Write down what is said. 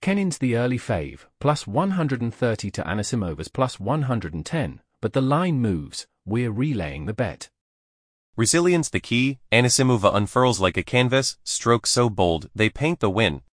Kenin's the early fave, plus 130 to Anisimovas plus 110, but the line moves, we're relaying the bet. Resilience the key, Anisimova unfurls like a canvas, strokes so bold, they paint the win.